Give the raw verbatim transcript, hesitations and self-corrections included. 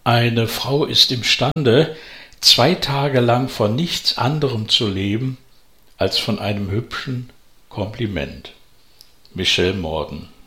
Eine Frau ist imstande, zwei Tage lang von nichts anderem zu leben als von einem hübschen Kompliment. Michelle Morgan.